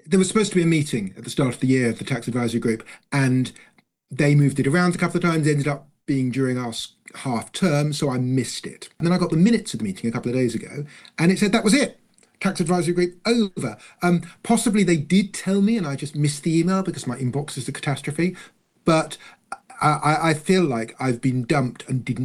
there was supposed to be a meeting at the start of the year of the tax advisory group, and they moved it around a couple of times, ended up being during our half term, so I missed it. And then I got the minutes of the meeting a couple of days ago, and it said that was it. Tax advisory group over. Possibly they did tell me, and I just missed the email because my inbox is a catastrophe. But I feel like I've been dumped and didn't